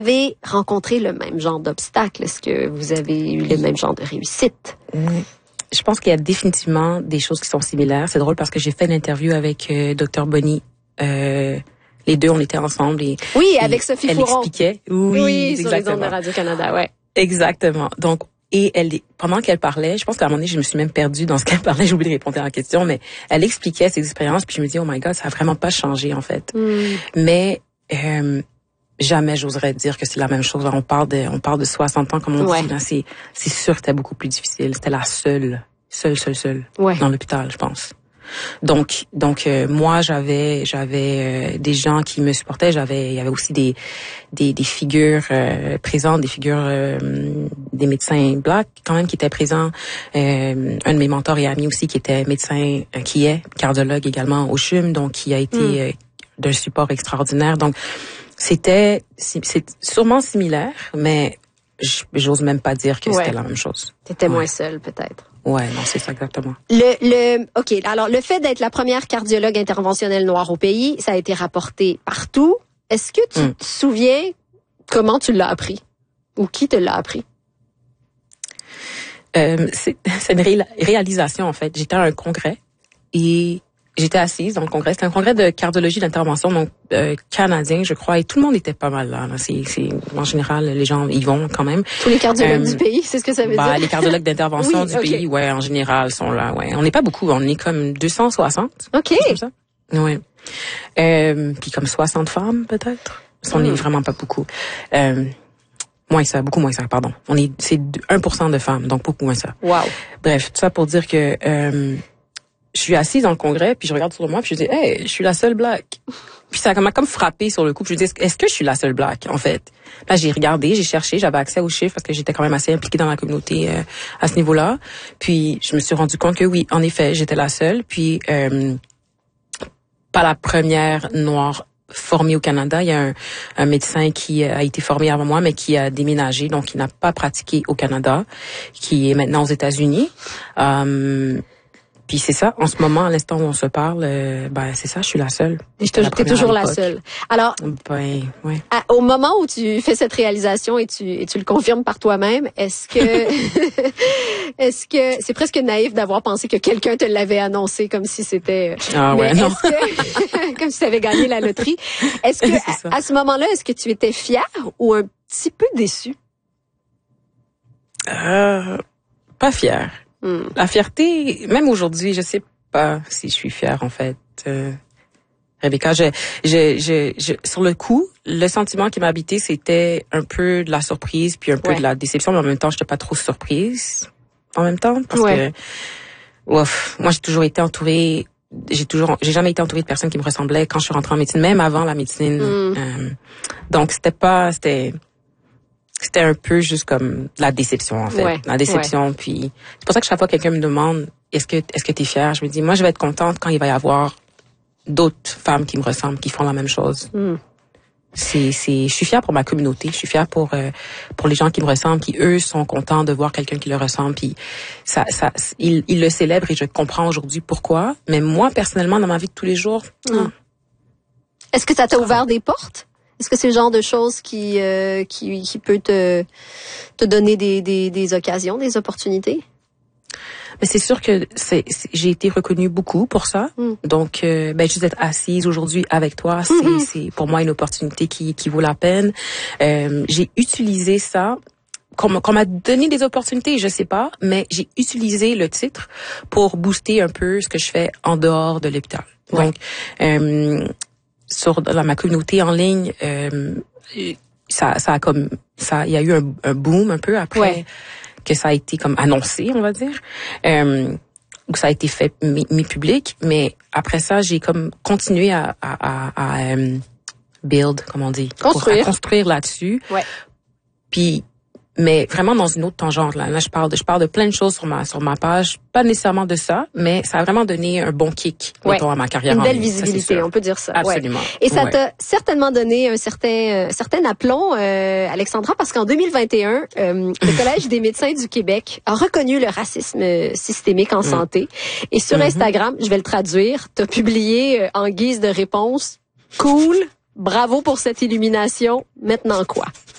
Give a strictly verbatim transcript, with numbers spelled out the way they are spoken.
Vous avez rencontré le même genre d'obstacles? Est-ce que vous avez eu le même genre de réussite? Oui. Je pense qu'il y a définitivement des choses qui sont similaires. C'est drôle parce que j'ai fait une interview avec euh, Docteur Bonnie. Euh, les deux, on était ensemble. Et, oui, et avec Sophie elle Fouron. Expliquait. Oui, oui exactement. Sur les ondes de Radio-Canada, ouais. Exactement. Donc, et elle, pendant qu'elle parlait, je pense qu'à un moment donné, je me suis même perdue dans ce qu'elle parlait. J'ai oublié de répondre à la question, mais elle expliquait ses expériences. Puis je me dis, oh my God, ça a vraiment pas changé en fait. Mm. Mais euh, jamais j'oserais dire que c'est la même chose. On parle de, on parle de soixante ans, comme on ouais. dit. Là, c'est, c'est sûr que c'était beaucoup plus difficile. C'était la seule, seule, seule, seule ouais. dans l'hôpital, je pense. Donc, donc euh, moi j'avais, j'avais euh, des gens qui me supportaient. J'avais, il y avait aussi des, des, des figures euh, présentes, des figures, euh, des médecins blacks quand même qui étaient présents. Euh, un de mes mentors et amis aussi qui était médecin, euh, qui est cardiologue également au C H U M, donc qui a été mm. euh, d'un support extraordinaire. Donc c'était, c'est, c'est sûrement similaire, mais j'ose même pas dire que ouais. c'était la même chose. T'étais ouais. moins seule peut-être. Ouais, non, c'est ça exactement. Le, le, ok. Alors, le fait d'être la première cardiologue interventionnelle noire au pays, ça a été rapporté partout. Est-ce que tu mm. te souviens comment tu l'as appris ou qui te l'a appris? Euh, c'est, c'est une ré- réalisation en fait. J'étais à un congrès et j'étais assise dans le congrès. C'était un congrès de cardiologie d'intervention, donc euh, canadien, je crois, et tout le monde était pas mal là. là. C'est, c'est en général, les gens y vont quand même. Tous les cardiologues euh, du pays, c'est ce que ça veut bah, dire. Les cardiologues d'intervention oui, du okay. pays, ouais, en général, sont là. Ouais, on n'est pas beaucoup, on est comme deux cent soixante. Ok. Comme ça. Ouais. Euh, puis comme soixante femmes peut-être. On n'est mm. vraiment pas beaucoup. Euh, Moins ça, beaucoup moins ça, pardon. On est, c'est un pour cent de femmes, donc beaucoup moins ça. Wow. Bref, tout ça pour dire que euh, je suis assise dans le congrès, puis je regarde sur moi, puis je dis, hey, je suis la seule black. Puis ça m'a comme frappé sur le coup, puis je dis, est-ce que je suis la seule black, en fait? Là, j'ai regardé, j'ai cherché, j'avais accès aux chiffres parce que j'étais quand même assez impliquée dans la communauté euh, à ce niveau-là. Puis je me suis rendu compte que oui, en effet, j'étais la seule. Puis euh, pas la première noire formé au Canada. Il y a un, un médecin qui a été formé avant moi, mais qui a déménagé, donc qui n'a pas pratiqué au Canada, qui est maintenant aux États-Unis. Um, puis c'est ça, en ce moment, à l'instant où on se parle, euh, ben c'est ça, je suis la seule. Et je te, t'es toujours la seule. Alors, ben, ouais. à, au moment où tu fais cette réalisation et tu, et tu le confirmes par toi-même, est-ce que, est-ce que c'est presque naïf d'avoir pensé que quelqu'un te l'avait annoncé comme si c'était, ah ouais, non. Que, comme si tu avais gagné la loterie. Est-ce que, à, à ce moment-là, est-ce que tu étais fière ou un petit peu déçue? Euh, pas fière. Hmm. La fierté, même aujourd'hui, je sais pas si je suis fière en fait. Euh, Rebecca, je, je, je, je, sur le coup, le sentiment qui m'a habité, c'était un peu de la surprise, puis un peu ouais. de la déception, mais en même temps, j'étais pas trop surprise. En même temps, parce ouais. que, ouf, moi, j'ai toujours été entourée, j'ai toujours, j'ai jamais été entourée de personnes qui me ressemblaient quand je suis rentrée en médecine, même avant la médecine. Hmm. Euh, donc, c'était pas, c'était. C'était un peu juste comme la déception, en fait. Ouais, la déception, ouais. puis c'est pour ça que chaque fois que quelqu'un me demande est-ce que est-ce que t'es fière, je me dis moi je vais être contente quand il va y avoir d'autres femmes qui me ressemblent, qui font la même chose. Mm. C'est c'est je suis fière pour ma communauté, je suis fière pour euh, pour les gens qui me ressemblent, qui eux sont contents de voir quelqu'un qui leur ressemble, puis ça ça ils ils le célèbrent et je comprends aujourd'hui pourquoi, mais moi personnellement dans ma vie de tous les jours, mm. non. Est-ce que ça t'a ouvert des portes? Est-ce que c'est le genre de choses qui euh, qui qui peut te te donner des des des occasions, des opportunités? Mais c'est sûr que c'est, c'est j'ai été reconnue beaucoup pour ça. Mm. Donc euh, ben juste d'être assise aujourd'hui avec toi, c'est mm-hmm. c'est pour moi une opportunité qui qui vaut la peine. Euh, j'ai utilisé ça qu'on, qu'on m'a donné des opportunités, je sais pas, mais j'ai utilisé le titre pour booster un peu ce que je fais en dehors de l'hôpital. Ouais. Donc euh, sur dans ma communauté en ligne, euh, ça, ça a comme ça, il y a eu un, un boom un peu après ouais. que ça a été comme annoncé, on va dire, euh, où ça a été fait mis, mis public. Mais après ça, j'ai comme continué à, à, à, à um, build, comment on dit, construire, pour, à construire là-dessus. Ouais. Puis mais vraiment dans une autre tangente là. Là, je parle de je parle de plein de choses sur ma sur ma page, pas nécessairement de ça, mais ça a vraiment donné un bon kick ouais. mettons, à ma carrière. Une belle ligne, visibilité, ça, on peut dire ça. Absolument. Ouais. Et ça ouais. t'a certainement donné un certain euh, certain aplomb, euh, Alexandra, parce qu'en deux mille vingt et un, euh, le Collège des médecins du Québec a reconnu le racisme systémique en mm. santé. Et sur mm-hmm. Instagram, je vais le traduire, t'as publié euh, en guise de réponse, cool, bravo pour cette illumination. Maintenant quoi?